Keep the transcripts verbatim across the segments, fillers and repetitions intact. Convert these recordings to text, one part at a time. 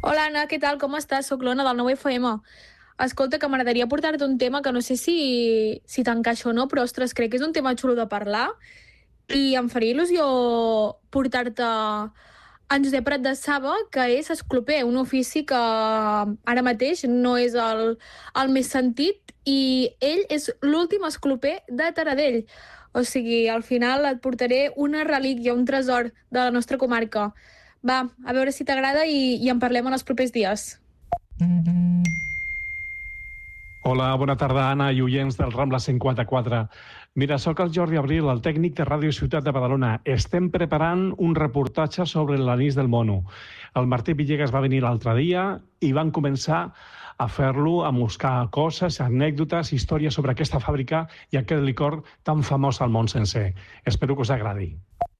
Hola Anna, què tal? Com estàs? Soc l'Ona del nou F M. Escolta, que m'agradaria portar-te un tema que no sé si, si t'encaixa o no, però ostres, crec que és un tema xulo de parlar i em faria il·lusió portar-te en Josep Prat de Saba, que és escloper, un ofici que ara mateix no és el, el més sentit, i ell és l'últim escloper de Taradell. O sigui, al final et portaré una relíquia, un tresor de la nostra comarca. Va, a veure si t'agrada i, i en parlem en els propers dies. Hola, bona tarda, Anna i oients del Rambla cent quaranta-quatre. Mira, sóc el Jordi Abril, el tècnic de Ràdio Ciutat de Badalona. Estem preparant un reportatge sobre l'anís del mono. El Martí Villegas va venir l'altre dia i van començar a fer-lo, a buscar coses, anècdotes, històries sobre aquesta fàbrica i aquest licor tan famós al món sencer. Espero que us agradi.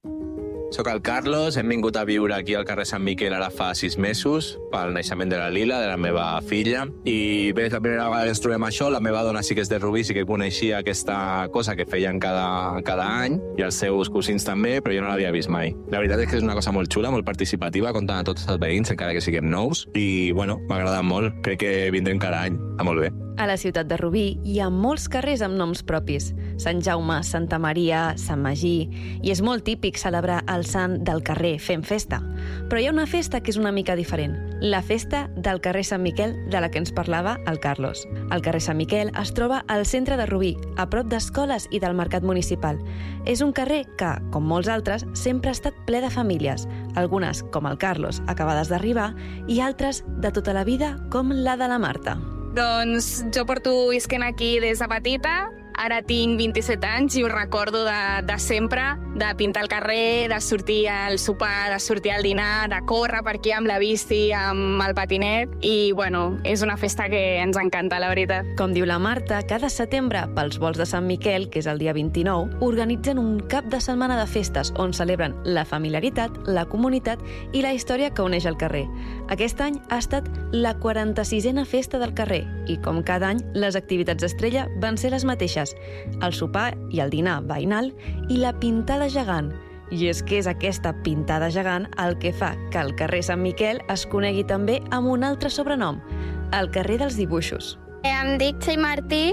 Soc el Carlos, hem vingut a viure aquí al carrer Sant Miquel ara fa sis mesos pel naixement de la Lila, de la meva filla, i bé, és la primera vegada que ens trobem això. La meva dona sí que és de Rubí, sí que coneixia aquesta cosa que feien cada, cada any, i els seus cosins també, però jo no l'havia vist mai. La veritat és que és una cosa molt xula, molt participativa, comptant a tots els veïns, encara que siguem nous, i bueno, m'ha agradat molt. Crec que vindrem cada any. Està molt bé. A la ciutat de Rubí hi ha molts carrers amb noms propis. Sant Jaume, Santa Maria, Sant Magí... I és molt típic celebrar el sant del carrer fent festa. Però hi ha una festa que és una mica diferent. La festa del carrer Sant Miquel, de la que ens parlava el Carlos. El carrer Sant Miquel es troba al centre de Rubí, a prop d'escoles i del mercat municipal. És un carrer que, com molts altres, sempre ha estat ple de famílies. Algunes, com el Carlos, acabades d'arribar, i altres de tota la vida, com la de la Marta. Doncs jo porto visquent aquí des de petita, ara tinc vint-i-set anys i ho recordo de, de sempre, de pintar el carrer, de sortir al sopar, de sortir al dinar, de córrer per aquí amb la bici, amb el patinet, i bueno, és una festa que ens encanta, la veritat. Com diu la Marta, cada setembre, pels vols de Sant Miquel, que és el dia vint-i-nou, organitzen un cap de setmana de festes on celebren la familiaritat, la comunitat i la història que uneix el carrer. Aquest any ha estat la quaranta-sisena festa del carrer i, com cada any, les activitats estrella van ser les mateixes: el sopar i el dinar veïnal i la pintada gegant. I és que és aquesta pintada gegant el que fa que el carrer Sant Miquel es conegui també amb un altre sobrenom, el carrer dels dibuixos. Em dic Txell Martí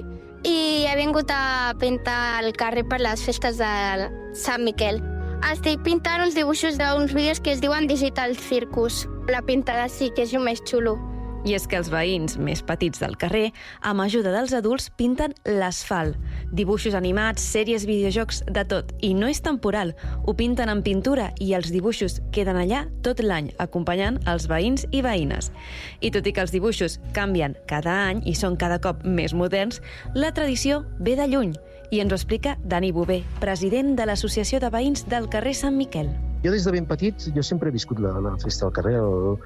i he vingut a pintar el carrer per les festes de Sant Miquel. Estic pintant uns dibuixos d'uns vídeos que es diuen Digital Circus. La pintada sí que és el més xulo. I és que els veïns més petits del carrer, amb ajuda dels adults, pinten l'asfalt. Dibuixos animats, sèries, videojocs, de tot. I no és temporal, ho pinten en pintura i els dibuixos queden allà tot l'any, acompanyant els veïns i veïnes. I tot i que els dibuixos canvien cada any i són cada cop més moderns, la tradició ve de lluny. I ens ho explica Dani Bové, president de l'Associació de Veïns del carrer Sant Miquel. Jo des de ben petit, jo sempre he viscut la, la festa del carrer. El,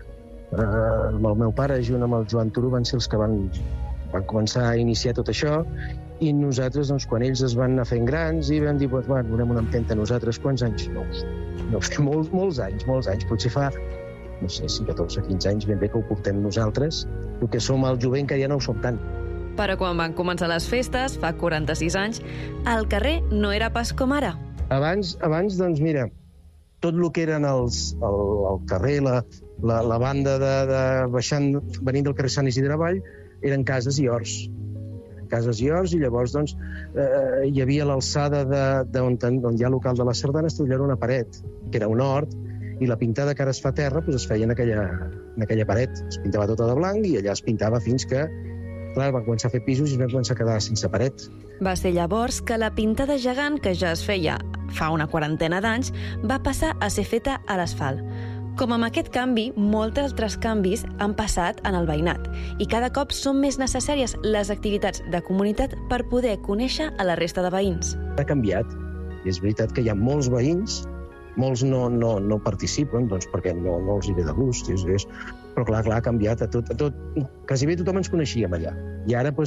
amb el meu pare, junt amb el Joan Turó, van ser els que van, van començar a iniciar tot això, i nosaltres, doncs, quan ells es van anar fent grans, i vam dir, pues, bueno, donem una empenta nosaltres. Quants anys? No, no molts, molts anys, molts anys. Potser fa, no sé, si catorze, quinze anys ben bé que ho portem nosaltres, el que som el jovent, que ja no ho som tant. Però quan van començar les festes, fa quaranta-sis anys, el carrer no era pas com ara. Abans, abans doncs, mira, tot el que eren els, el, el carrer, la, la, la banda de, de baixant, venint del carrer Sant Isidre avall, eren cases i horts. Cases i horts, i llavors doncs, eh, hi havia l'alçada d'on hi ha el local de la sardana, es era una paret, que era un hort, i la pintada que ara es fa a terra doncs, es feia en aquella, en aquella paret. Es pintava tota de blanc i allà es pintava fins que, clar, van començar a fer pisos i es van començar a quedar sense paret. Va ser llavors que la pintada gegant, que ja es feia fa una quarantena d'anys, va passar a ser feta a l'asfalt. Com amb aquest canvi, molts altres canvis han passat en el veïnat i cada cop són més necessàries les activitats de comunitat per poder conèixer a la resta de veïns. Ha canviat. I és veritat que hi ha molts veïns, molts no, no, no participen, doncs perquè no, no els hi ve de gust, és, és... però clar, clar, ha canviat a tot, a tot. Quasi bé tothom ens coneixíem allà. I ara, doncs,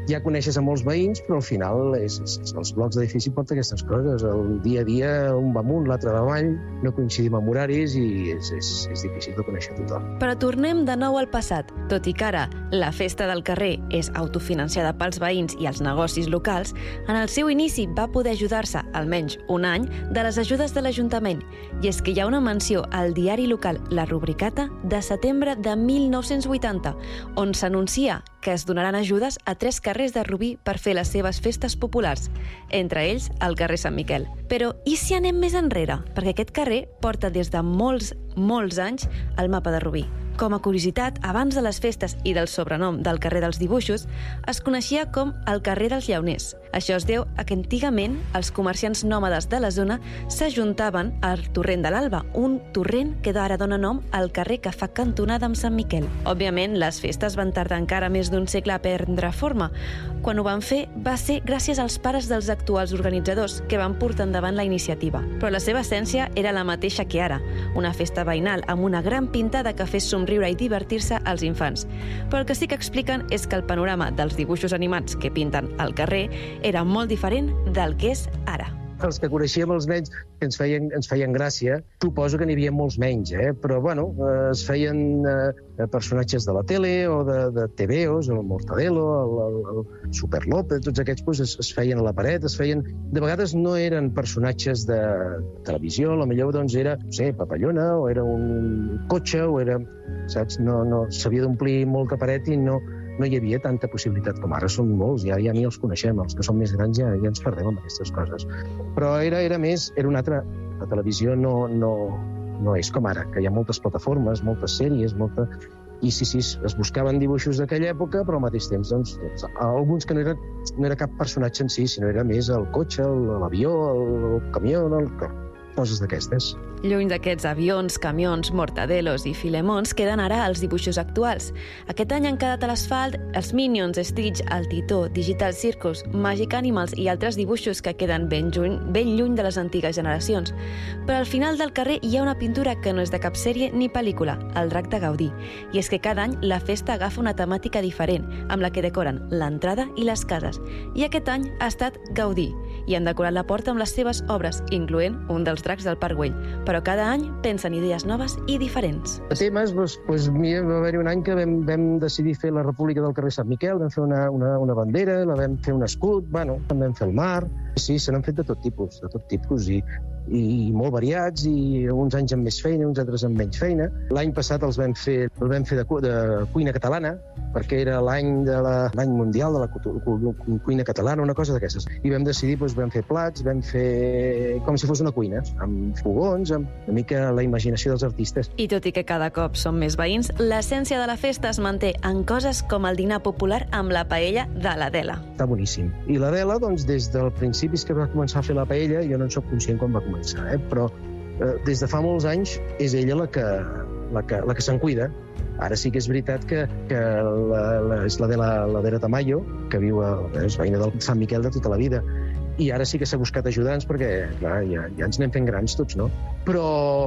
ja coneixes a molts veïns, però al final és, és, és els blocs d'edifici porten aquestes coses. El dia a dia un va amunt, l'altre va avall, no coincidim amb horaris i és, és, és difícil de conèixer tothom. Però tornem de nou al passat. Tot i que ara la festa del carrer és autofinanciada pels veïns i els negocis locals, en el seu inici va poder ajudar-se almenys un any de les ajudes de l'Ajuntament. I és que hi ha una menció al diari local La Rubricata de setembre de mil nou-cents vuitanta, on s'anuncia que es donaran ajudes a tres carrers de Rubí per fer les seves festes populars, entre ells el carrer Sant Miquel. Però i si anem més enrere? Perquè aquest carrer porta des de molts, molts anys al mapa de Rubí. Com a curiositat, abans de les festes i del sobrenom del carrer dels dibuixos, es coneixia com el carrer dels llauners. Això es deu a que antigament els comerciants nòmades de la zona s'ajuntaven al torrent de l'Alba, un torrent que ara dona nom al carrer que fa cantonada amb Sant Miquel. Òbviament, les festes van tardar encara més d'un segle a prendre forma. Quan ho van fer va ser gràcies als pares dels actuals organitzadors que van portar endavant la iniciativa. Però la seva essència era la mateixa que ara, una festa veïnal amb una gran pintada que fes somriure i divertir-se als infants. Però el que sí que expliquen és que el panorama dels dibuixos animats que pinten al carrer era molt diferent del que és ara. Els que coneixíem els nens que ens feien, ens feien gràcia, suposo que n'hi havia molts menys, eh? Però bueno, eh, es feien eh, personatges de la tele o de, de T V Os, el Mortadelo, el, el, el Super López, tots aquests pues, es, es feien a la paret, es feien... De vegades no eren personatges de televisió, a lo millor doncs, era, no sé, papallona, o era un cotxe, o era... Saps? No, no, s'havia d'omplir molta paret i no... no hi havia tanta possibilitat com ara, són molts, ja, ja ni els coneixem, els que són més grans ja, ja ens perdem amb aquestes coses. Però era, era més, era una altra... La televisió no, no, no és com ara, que hi ha moltes plataformes, moltes sèries, molta... I sí, sí, es buscaven dibuixos d'aquella època, però al mateix temps, doncs, doncs alguns que no era, no era cap personatge en si, sinó era més el cotxe, l'avió, el, el camió, el... coses d'aquestes. Lluny d'aquests avions, camions, mortadelos i filemons queden ara els dibuixos actuals. Aquest any han quedat a l'asfalt els Minions, Stitch, el Titó, Digital Circus, Magic Animals i altres dibuixos que queden ben lluny, ben lluny de les antigues generacions. Però al final del carrer hi ha una pintura que no és de cap sèrie ni pel·lícula, el Drac de Gaudí. I és que cada any la festa agafa una temàtica diferent, amb la que decoren l'entrada i les cases. I aquest any ha estat Gaudí, i han decorat la porta amb les seves obres, incloent un dels dracs del Parc Güell. Però cada any pensen idees noves i diferents. De temes, doncs, doncs, mira, va haver-hi un any que vam, vam decidir fer la República del carrer Sant Miquel, vam fer una, una, una bandera, la vam fer un escut, bueno, també vam fer el mar. Sí, se n'han fet de tot tipus, de tot tipus, i, i molt variats, i uns anys amb més feina, uns altres amb menys feina. L'any passat els vam fer, el vam fer de, de cuina catalana, perquè era l'any de la, l'any mundial de la cuina catalana, una cosa d'aquestes. I vam decidir, doncs, vam fer plats, vam fer com si fos una cuina, amb fogons, amb una mica la imaginació dels artistes. I tot i que cada cop som més veïns, l'essència de la festa es manté en coses com el dinar popular amb la paella de l'Adela. Està boníssim. I l'Adela, doncs, des del principi que va començar a fer la paella, jo no en soc conscient quan va començar, eh? Però eh, des de fa molts anys és ella la que, la que, la que se'n cuida. Ara sí que és veritat que, que la, la, és la de la, la Dera Tamayo, que viu a, és veïna del Sant Miquel de tota la vida, i ara sí que s'ha buscat ajudants perquè, clar, ja, ja ens anem fent grans tots, no? Però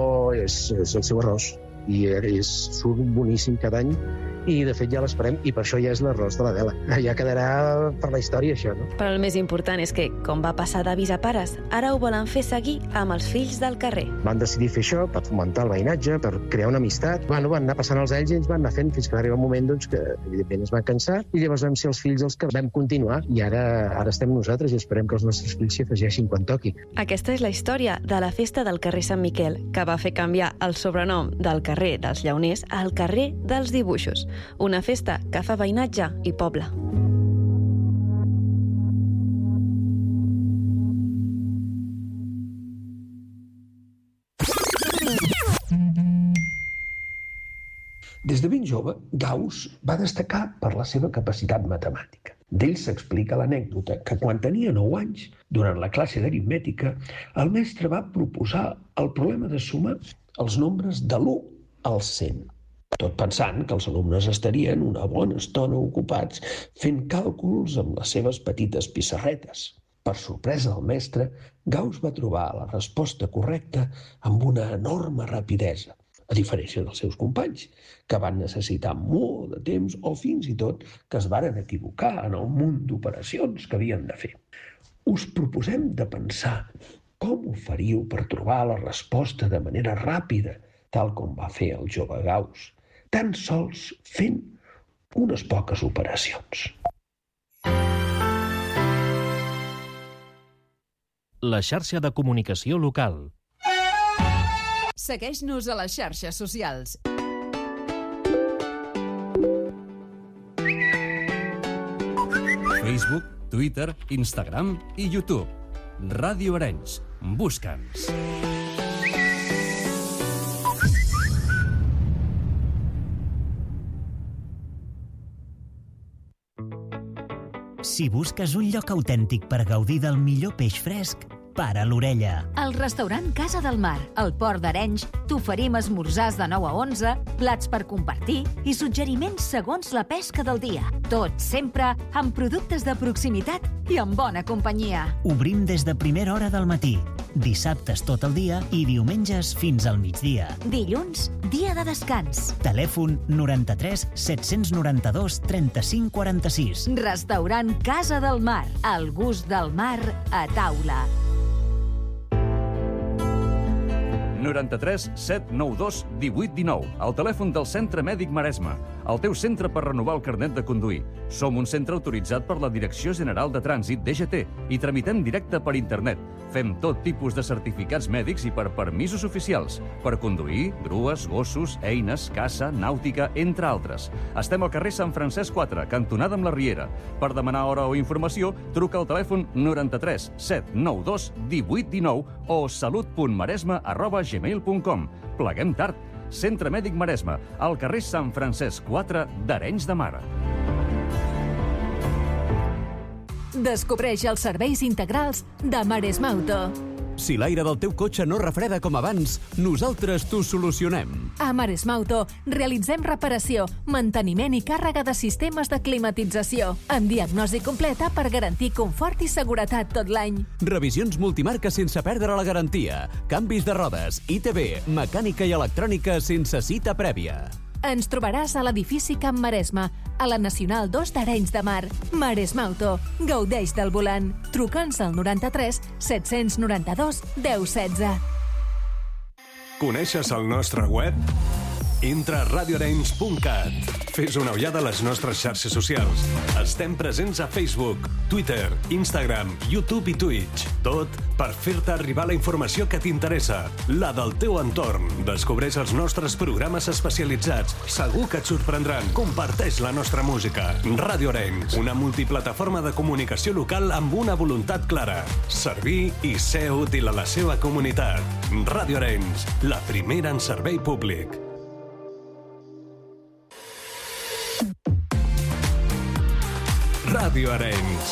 és, és el seu arròs, i és, surt boníssim cada any, i de fet ja l'esperem, i per això ja és l'arròs de l'Adela. Ja quedarà per la història, això, no? Però el més important és que, com va passar d'avis a pares, ara ho volen fer seguir amb els fills del carrer. Van decidir fer això per fomentar el veïnatge, per crear una amistat. Bueno, van anar passant els anys i ens van anar fent fins que va arribar un moment doncs, que, evidentment, es van cansar, i llavors vam ser els fills els que vam continuar, i ara, ara estem nosaltres i esperem que els nostres fills s'hi afegeixin quan toqui. Aquesta és la història de la festa del carrer Sant Miquel, que va fer canviar el sobrenom del carrer dels Llauners al carrer dels Dibuixos. Una festa que fa veïnatge i poble. Des de ben jove, Gauss va destacar per la seva capacitat matemàtica. D'ell s'explica l'anècdota que quan tenia nou anys, durant la classe d'aritmètica, el mestre va proposar el problema de sumar els nombres de l'u al cent. Tot pensant que els alumnes estarien una bona estona ocupats fent càlculs amb les seves petites pissarretes. Per sorpresa del mestre, Gauss va trobar la resposta correcta amb una enorme rapidesa. a diferència dels seus companys, que van necessitar molt de temps o fins i tot que es varen equivocar en el munt d'operacions que havien de fer. Us proposem de pensar com ho faríeu per trobar la resposta de manera ràpida, tal com va fer el jove Gauss, tan sols fent unes poques operacions. La xarxa de comunicació local. Segueix-nos a les xarxes socials. Facebook, Twitter, Instagram i YouTube. Ràdio Arenys. Busca'ns. Si busques un lloc autèntic per gaudir del millor peix fresc, para l'orella. Al restaurant Casa del Mar, al Port d'Arenys, t'oferim esmorzars de nou a onze, plats per compartir i suggeriments segons la pesca del dia. Tot sempre amb productes de proximitat i amb bona companyia. Obrim des de primera hora del matí, dissabtes tot el dia i diumenges fins al migdia. Dilluns, dia de descans. Telèfon noranta-tres set-cents noranta-dos trenta-cinc quaranta-sis. Restaurant Casa del Mar, el gust del mar a taula. noranta-tres set nou dos divuit dinou, el telèfon del Centre Mèdic Maresme, el teu centre per renovar el carnet de conduir. Som un centre autoritzat per la Direcció General de Trànsit, D G T, i tramitem directe per internet. Fem tot tipus de certificats mèdics i per permisos oficials, per conduir, grues, gossos, eines, caça, nàutica, entre altres. Estem al carrer Sant Francesc quatre, cantonada amb la Riera. Per demanar hora o informació, truca al telèfon noranta-tres set nou dos divuit dinou o salut punt maresme arroba gmail punt com. Pleguem tard. Centre Mèdic Maresme, al carrer Sant Francesc quatre d'Arenys de Mar. Descobreix els serveis integrals de Maresme Auto. Si l'aire del teu cotxe no refreda com abans, nosaltres t'ho solucionem. A Maresme Auto realitzem reparació, manteniment i càrrega de sistemes de climatització, amb diagnosi completa per garantir confort i seguretat tot l'any. Revisions multimarca sense perdre la garantia, canvis de rodes, I T V, mecànica i electrònica sense cita prèvia. Ens trobaràs a l'edifici Camp Maresme, a la Nacional dos d'Arenys de Mar. Maresme Auto. Gaudeix del volant. Truca'ns al noranta-tres set-cents noranta-dos deu setze. Coneixes el nostre web? Entra a radio arenys punt cat. Fes una ullada a les nostres xarxes socials. Estem presents a Facebook, Twitter, Instagram, YouTube i Twitch. Tot per fer-te arribar la informació que t'interessa, la del teu entorn. Descobreix els nostres programes especialitzats. Segur que et sorprendran. Comparteix la nostra música. Ràdio Arenys, una multiplataforma de comunicació local amb una voluntat clara. Servir i ser útil a la seva comunitat. Ràdio Arenys, la primera en servei públic. Ràdio Arenys.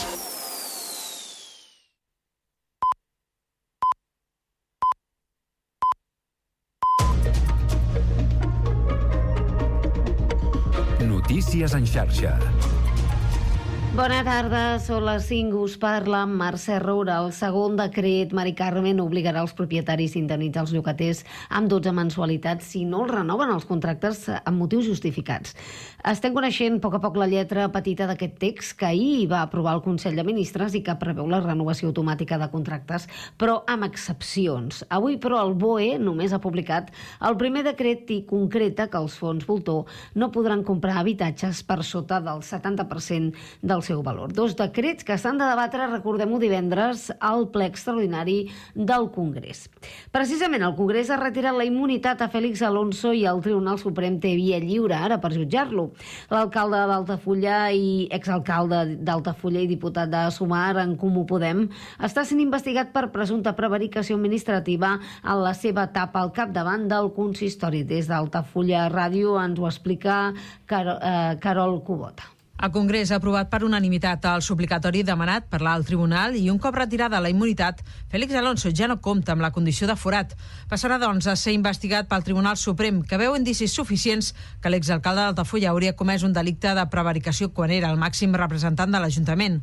Notícies en xarxa. Bona tarda, són les cinc, us parla Mercè Roura. El segon decret, Mari Carmen, obligarà els propietaris a indemnitzar els llogaters amb dotze mensualitats si no els renoven els contractes amb motius justificats. Estem coneixent a poc a poc la lletra petita d'aquest text que ahir va aprovar el Consell de Ministres i que preveu la renovació automàtica de contractes, però amb excepcions. Avui, però, el B O E només ha publicat el primer decret i concreta que els fons voltor no podran comprar habitatges per sota del setanta per cent del seu valor. Dos decrets que s'han de debatre, recordem-ho, divendres al ple extraordinari del Congrés. Precisament, el Congrés ha retirat la immunitat a Félix Alonso i el Tribunal Suprem té via lliure ara per jutjar-lo. L'alcalde d'Altafulla i exalcalde d'Altafulla i diputat de Sumar, en Comú Podem, està sent investigat per presumpta prevaricació administrativa en la seva etapa al capdavant del consistori. Des d'Altafulla Ràdio ens ho explica Car eh, Carol Cubota. El Congrés ha aprovat per unanimitat el suplicatori demanat per l'alt tribunal i un cop retirada la immunitat, Félix Alonso ja no compta amb la condició de forat. Passarà, doncs, a ser investigat pel Tribunal Suprem, que veu indicis suficients que l'exalcalde d'Altafulla hauria comès un delicte de prevaricació quan era el màxim representant de l'Ajuntament.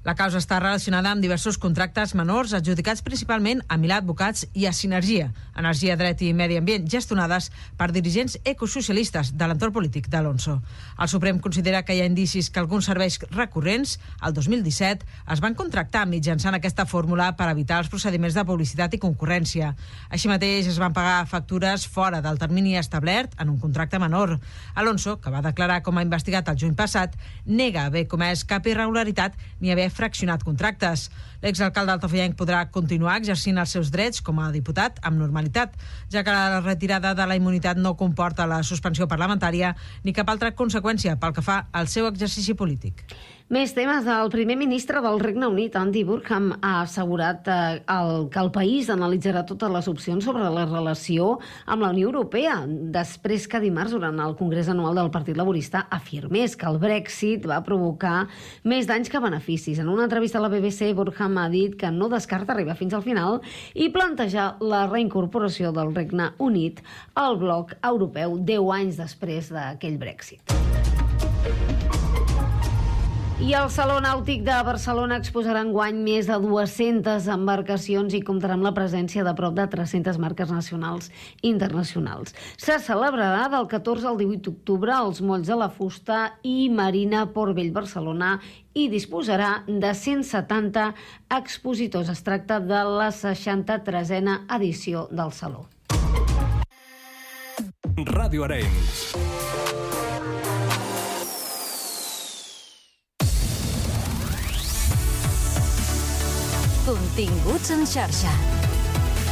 La causa està relacionada amb diversos contractes menors adjudicats principalment a Milà Advocats i a Sinergia, Energia, Dret i Medi Ambient, gestionades per dirigents ecosocialistes de l'entorn polític d'Alonso. El Suprem considera que hi ha indicis que alguns serveis recurrents, el dos mil disset, es van contractar mitjançant aquesta fórmula per evitar els procediments de publicitat i concurrència. Així mateix es van pagar factures fora del termini establert en un contracte menor. Alonso, que va declarar com a investigat el juny passat, nega haver comès cap irregularitat ni haver fraccionat contractes. L'exalcalde altafollenc podrà continuar exercint els seus drets com a diputat amb normalitat, ja que la retirada de la immunitat no comporta la suspensió parlamentària ni cap altra conseqüència pel que fa al seu exercici polític. Més temes. El primer ministre del Regne Unit, Andy Burnham, ha assegurat eh, el, que el país analitzarà totes les opcions sobre la relació amb la Unió Europea, després que dimarts, durant el Congrés Anual del Partit Laborista, afirmés que el Brexit va provocar més danys que beneficis. En una entrevista a la B B C, Burnham ha dit que no descarta arribar fins al final i plantejar la reincorporació del Regne Unit al bloc europeu deu anys després d'aquell Brexit. I el Saló Nàutic de Barcelona exposarà enguany més de dues-centes embarcacions i comptarà amb la presència de prop de tres-centes marques nacionals i internacionals. Se celebrarà del catorze al divuit d'octubre als molls de la Fusta i Marina Port Vell Barcelona i disposarà de cent setanta expositors. Es tracta de la seixanta-tresena edició del Saló. Ràdio Arenys. Continguts en xarxa.